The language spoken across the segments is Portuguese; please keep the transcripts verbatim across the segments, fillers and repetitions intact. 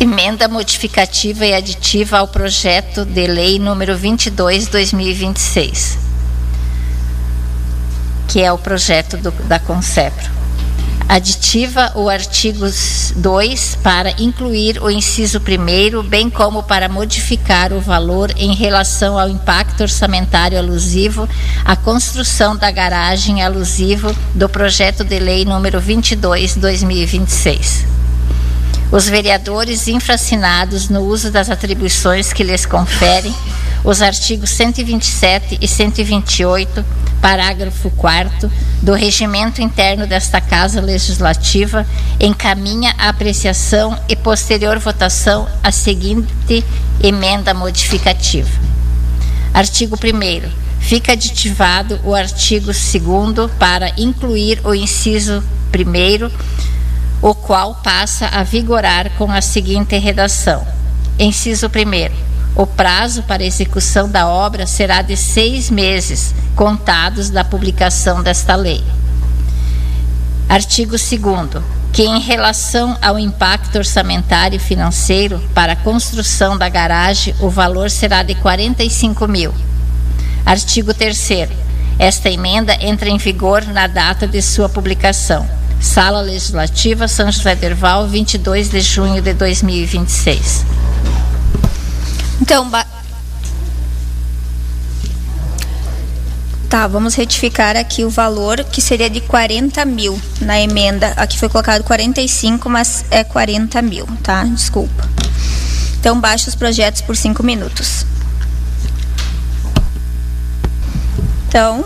Emenda modificativa e aditiva ao projeto de lei número vinte e dois, dois mil e vinte e seis, que é o projeto do, da Concepro. Aditiva o artigo dois para incluir o inciso primeiro, bem como para modificar o valor em relação ao impacto orçamentário alusivo à construção da garagem alusivo do projeto de lei número vinte e dois, dois mil e vinte e seis. Os vereadores infracinados no uso das atribuições que lhes conferem os artigos cento e vinte e sete e cento e vinte e oito, parágrafo quarto, do regimento interno desta Casa Legislativa, encaminha a apreciação e posterior votação a seguinte emenda modificativa. Artigo primeiro. Fica aditivado o artigo segundo para incluir o inciso primeiro, o qual passa a vigorar com a seguinte redação. Inciso primeiro. O prazo para execução da obra será de seis meses, contados da publicação desta lei. Artigo segundo. Que em relação ao impacto orçamentário e financeiro para a construção da garagem, o valor será de quarenta e cinco mil. Artigo terceiro. Esta emenda entra em vigor na data de sua publicação. Sala Legislativa, São José do Herval, vinte e dois de junho de dois mil e vinte e seis. Então, ba... tá, vamos retificar aqui o valor, que seria de quarenta mil na emenda. Aqui foi colocado quarenta e cinco, mas é quarenta mil, tá? Desculpa. Então, baixa os projetos por cinco minutos. Então...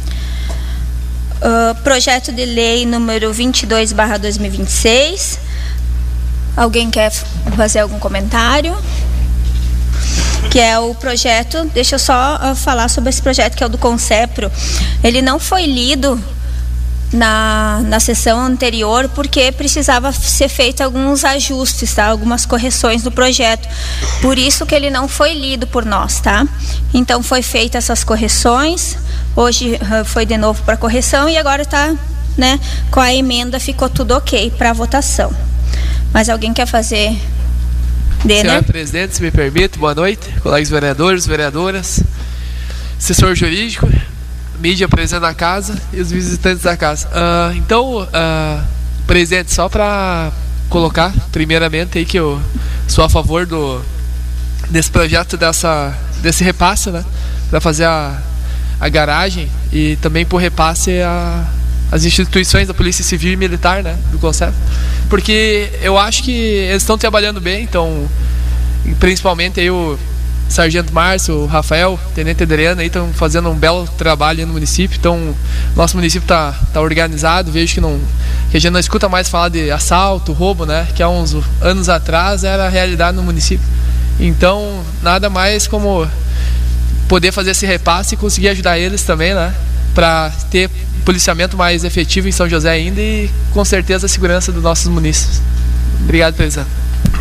Uh, projeto de lei número vinte e dois barra dois mil e vinte e seis. Alguém quer fazer algum comentário? Que é o projeto, deixa eu só uh, falar sobre esse projeto, que é o do Concepro. Ele não foi lido na, na sessão anterior, porque precisava ser feito alguns ajustes, tá? Algumas correções do projeto. Por isso que ele não foi lido por nós, tá? Então foi feita essas correções. Hoje uh, foi de novo para correção e agora está, né, com a emenda ficou tudo ok para votação. Mas alguém quer fazer? Dê, Senhora né? Presidente, se me permite, boa noite, colegas vereadores, vereadoras, assessor jurídico, mídia presente na casa e os visitantes da casa. Uh, então, uh, presidente, só para colocar primeiramente aí que eu sou a favor do, desse projeto, dessa, desse repasse, né, para fazer a a garagem e também por repasse a, as instituições da Polícia Civil e Militar, né, do Concepro, porque eu acho que eles estão trabalhando bem, então, principalmente aí o Sargento Márcio, o Rafael, o Tenente Adriano aí estão fazendo um belo trabalho no município, então nosso município está tá organizado, vejo que, não, que a gente não escuta mais falar de assalto, roubo, né, que há uns anos atrás era a realidade no município, então nada mais como poder fazer esse repasse e conseguir ajudar eles também, né, para ter policiamento mais efetivo em São José ainda e com certeza a segurança dos nossos munícipes. Obrigado, presidente.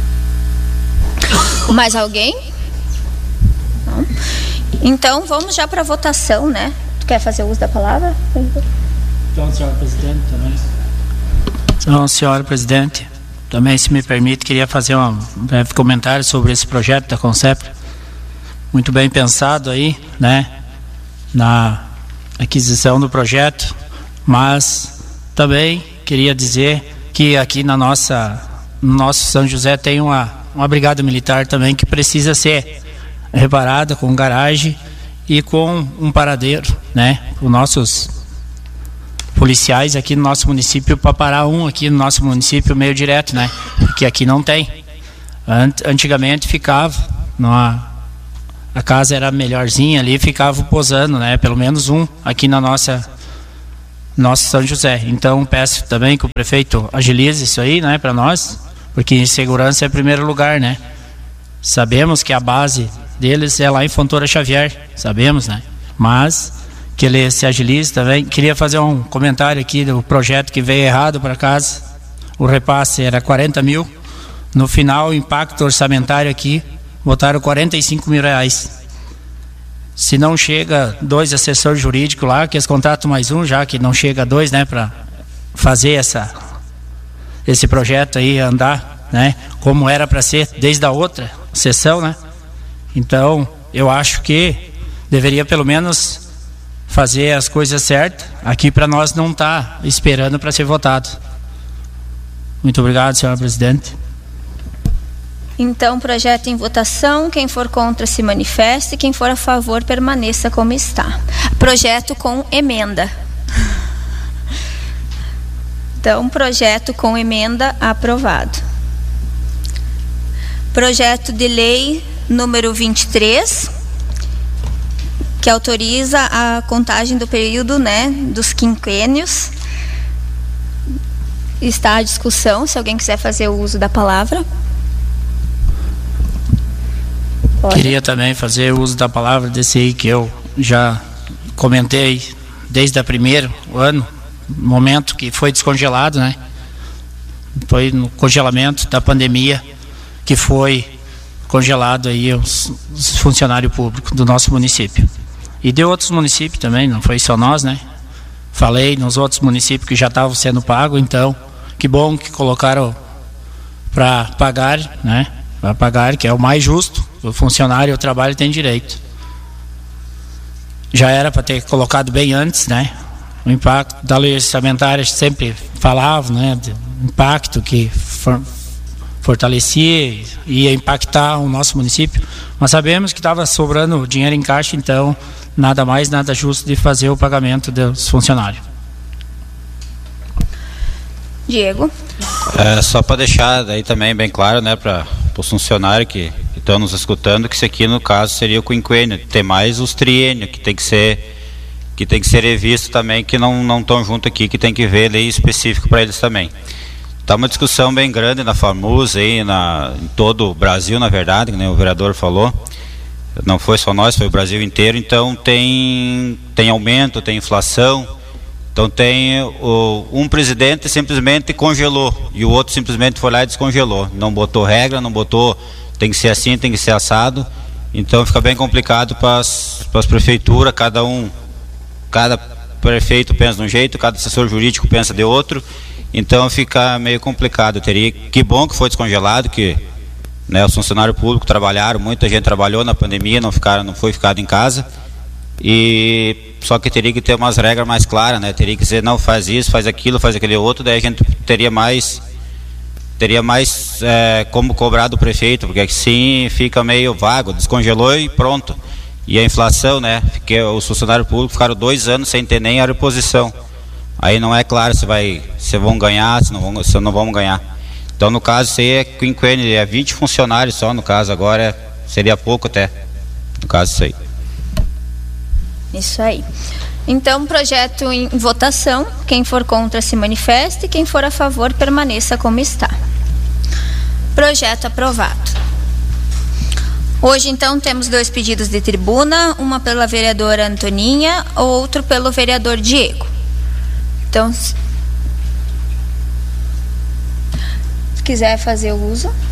Mais alguém? Não. Então vamos já para a votação, né? Tu quer fazer uso da palavra? Então, senhora presidente, também. Então, senhora presidente, também, se me permite, queria fazer um breve comentário sobre esse projeto da Concepro. Muito bem pensado aí, né, na aquisição do projeto, mas também queria dizer que aqui na nossa, no nosso São José tem uma, uma brigada militar também que precisa ser reparada com garagem e com um paradeiro, né, os nossos policiais aqui no nosso município, para parar um aqui no nosso município meio direto, né, porque aqui não tem. Antigamente ficava numa... A casa era melhorzinha ali, ficava posando, né? Pelo menos um aqui na nossa nosso São José. Então peço também que o prefeito agilize isso aí, né, para nós, porque segurança é primeiro lugar, né? Sabemos que a base deles é lá em Fontoura Xavier, sabemos, né? Mas que ele se agilize também. Queria fazer um comentário aqui do projeto que veio errado para casa. O repasse era quarenta mil. No final, o impacto orçamentário aqui botaram quarenta e cinco mil reais. Se não chega dois assessores jurídicos lá, que eles contratam mais um, já que não chega dois, né, para fazer essa, esse projeto aí andar, né? Como era para ser desde a outra sessão, né? Então, eu acho que deveria pelo menos fazer as coisas certas aqui para nós não estar tá esperando para ser votado. Muito obrigado, senhora presidente. Então, projeto em votação. Quem for contra se manifeste, quem for a favor permaneça como está. Projeto com emenda. Então, projeto com emenda aprovado. Projeto de lei número vinte e três, que autoriza a contagem do período, né, dos quinquênios. Está à discussão, se alguém quiser fazer o uso da palavra. Pode. Queria também fazer uso da palavra desse aí que eu já comentei desde o primeiro ano, momento que foi descongelado, né? Foi no congelamento da pandemia que foi congelado aí os, os funcionários públicos do nosso município. E de outros municípios também, não foi só nós, né? Falei nos outros municípios que já estavam sendo pagos, então, que bom que colocaram para pagar, né? Para pagar, que é o mais justo. O funcionário, o trabalho tem direito. Já era para ter colocado bem antes, né? O impacto da lei orçamentária sempre falava, né? Do impacto que for, fortalecia e ia impactar o nosso município. Mas sabemos que estava sobrando dinheiro em caixa, então nada mais, nada justo de fazer o pagamento dos funcionários. Diego. É, só para deixar daí também bem claro, né, para os funcionários que estão nos escutando, que isso aqui no caso seria o quinquênio, tem mais os triênios que tem que ser que tem que ser revisto também, que não não estão junto aqui, que tem que ver lei específica para eles também. Tá uma discussão bem grande na FAMURS aí, na em todo o Brasil, na verdade, que nem o vereador falou. Não foi só nós, foi o Brasil inteiro. Então tem tem aumento, tem inflação. Então tem o, um presidente simplesmente congelou e o outro simplesmente foi lá e descongelou. Não botou regra, não botou tem que ser assim, tem que ser assado. Então fica bem complicado para as prefeituras, cada um, cada prefeito pensa de um jeito, cada assessor jurídico pensa de outro. Então fica meio complicado. Teria, que bom que foi descongelado, que, né, os funcionários públicos trabalharam, muita gente trabalhou na pandemia, não ficaram, não foi ficado em casa. E só que teria que ter umas regras mais claras, né? Teria que dizer, não, faz isso, faz aquilo, faz aquele outro, daí a gente teria mais teria mais é, como cobrar do prefeito, porque assim fica meio vago, descongelou e pronto. E a inflação, né? Porque os funcionários públicos ficaram dois anos sem ter nem a reposição. Aí não é claro se vai, se vão ganhar, se não vão, se não vão ganhar. Então no caso isso aí é quinquênio, é vinte funcionários só, no caso agora é, seria pouco até, no caso isso aí. Isso aí. Então, projeto em votação. Quem for contra se manifeste, quem for a favor permaneça como está. Projeto aprovado. Hoje, então, temos dois pedidos de tribuna, uma pela vereadora Antoninha, outro pelo vereador Diego. Então, se quiser fazer o uso.